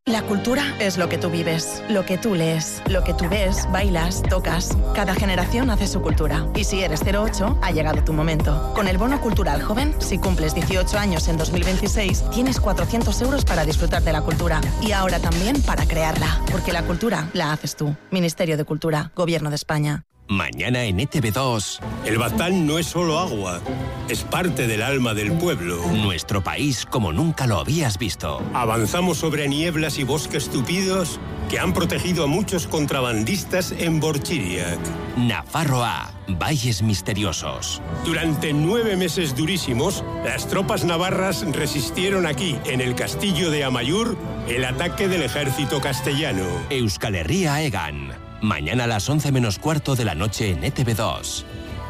La cultura es lo que tú vives, lo que tú lees, lo que tú ves, bailas, tocas. Cada generación hace su cultura. Y si eres 08, ha llegado tu momento. Con el Bono Cultural Joven, si cumples 18 años en 2026, tienes 400 euros para disfrutar de la cultura. Y ahora también para crearla. Porque la cultura la haces tú. Ministerio de Cultura, Gobierno de España. Mañana en ETV2. El Batán no es solo agua, es parte del alma del pueblo. Nuestro país como nunca lo habías visto. Avanzamos sobre nieblas y bosques tupidos que han protegido a muchos contrabandistas en Borchiriac. Nafarroa, valles misteriosos. Durante 9 meses durísimos, las tropas navarras resistieron aquí, en el castillo de Amaiur, el ataque del ejército castellano. Euskal Herria Egan. Mañana a las 11 menos cuarto de la noche en ETV2.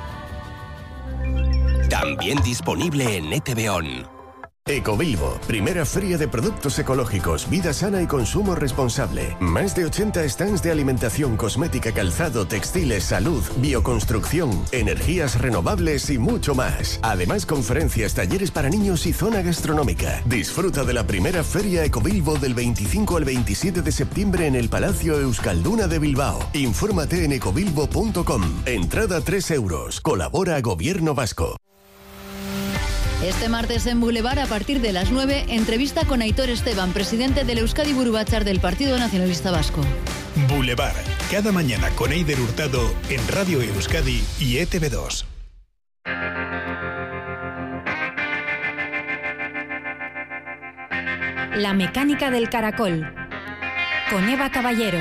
También disponible en ETV On. Ecobilbo, primera feria de productos ecológicos, vida sana y consumo responsable. Más de 80 stands de alimentación, cosmética, calzado, textiles, salud, bioconstrucción, energías renovables y mucho más. Además, conferencias, talleres para niños y zona gastronómica. Disfruta de la primera feria Ecobilbo del 25 al 27 de septiembre en el Palacio Euskalduna de Bilbao. Infórmate en ecobilbo.com. Entrada 3 euros. Colabora Gobierno Vasco. Este martes en Boulevard, a partir de las 9, entrevista con Aitor Esteban, presidente del Euskadi Burubatzar del Partido Nacionalista Vasco. Boulevard, cada mañana con Eider Hurtado en Radio Euskadi y ETV2. La mecánica del caracol, con Eva Caballero.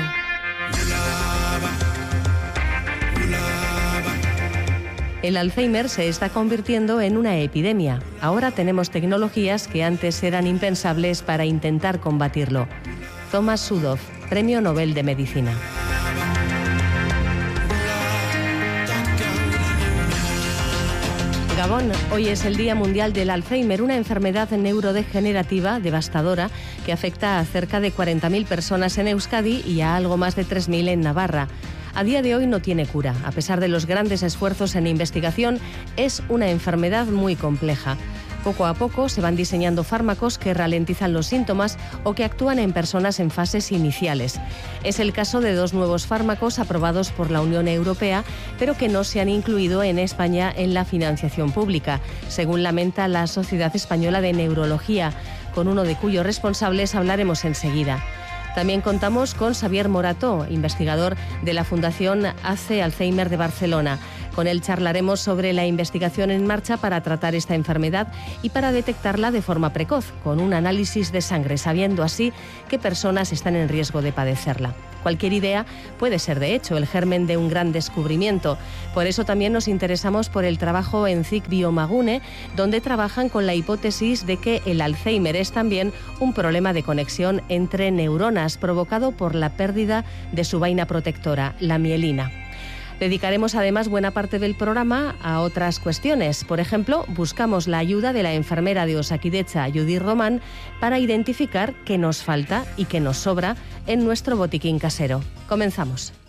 El Alzheimer se está convirtiendo en una epidemia. Ahora tenemos tecnologías que antes eran impensables para intentar combatirlo. Thomas Sudhoff, Premio Nobel de Medicina. Gabón, hoy es el Día Mundial del Alzheimer, una enfermedad neurodegenerativa devastadora que afecta a cerca de 40.000 personas en Euskadi y a algo más de 3.000 en Navarra. A día de hoy no tiene cura. A pesar de los grandes esfuerzos en investigación, es una enfermedad muy compleja. Poco a poco se van diseñando fármacos que ralentizan los síntomas o que actúan en personas en fases iniciales. Es el caso de 2 nuevos fármacos aprobados por la Unión Europea, pero que no se han incluido en España en la financiación pública, según lamenta la Sociedad Española de Neurología, con uno de cuyos responsables hablaremos enseguida. También contamos con Xavier Morató, investigador de la Fundación AC Alzheimer de Barcelona. Con él charlaremos sobre la investigación en marcha para tratar esta enfermedad y para detectarla de forma precoz, con un análisis de sangre, sabiendo así qué personas están en riesgo de padecerla. Cualquier idea puede ser, de hecho, el germen de un gran descubrimiento. Por eso también nos interesamos por el trabajo en CIC Biomagune, donde trabajan con la hipótesis de que el Alzheimer es también un problema de conexión entre neuronas provocado por la pérdida de su vaina protectora, la mielina. Dedicaremos además buena parte del programa a otras cuestiones. Por ejemplo, buscamos la ayuda de la enfermera de Osakidetza, Judith Román, para identificar qué nos falta y qué nos sobra en nuestro botiquín casero. Comenzamos.